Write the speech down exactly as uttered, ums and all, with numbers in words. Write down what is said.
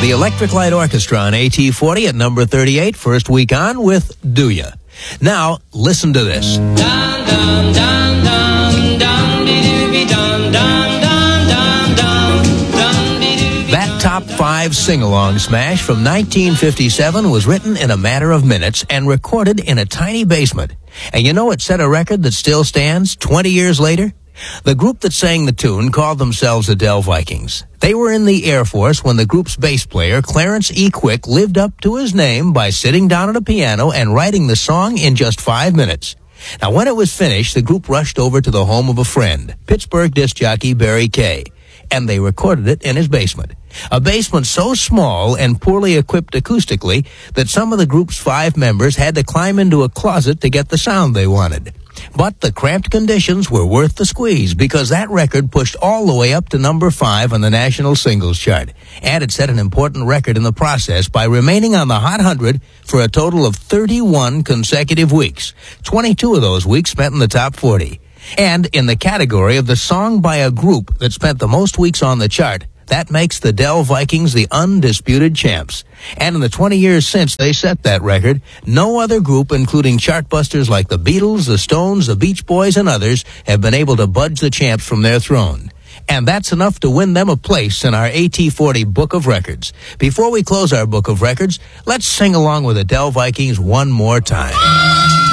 The Electric Light Orchestra on A T forty at number thirty-eight, first week on with Do Ya. Now, listen to this. Dum, dum, dum, dum, dum, be-doo-be, dum, dum, dum, dum, dum, dum, be-doo-be, That top five sing-along smash from nineteen fifty-seven was written in a matter of minutes and recorded in a tiny basement. And you know it set a record that still stands twenty years later? The group that sang the tune called themselves the Dell Vikings. They were in the Air Force when the group's bass player, Clarence E. Quick, lived up to his name by sitting down at a piano and writing the song in just five minutes. Now, when it was finished, the group rushed over to the home of a friend, Pittsburgh disc jockey Barry Kay, and they recorded it in his basement. A basement so small and poorly equipped acoustically that some of the group's five members had to climb into a closet to get the sound they wanted. But the cramped conditions were worth the squeeze because that record pushed all the way up to number five on the national singles chart. And it set an important record in the process by remaining on the Hot one hundred for a total of thirty-one consecutive weeks. twenty-two of those weeks spent in the top forty. And in the category of the song by a group that spent the most weeks on the chart, that makes the Dell Vikings the undisputed champs. And in the twenty years since they set that record, no other group, including chartbusters like the Beatles, the Stones, the Beach Boys, and others, have been able to budge the champs from their throne. And that's enough to win them a place in our A T forty Book of Records. Before we close our Book of Records, let's sing along with the Dell Vikings one more time.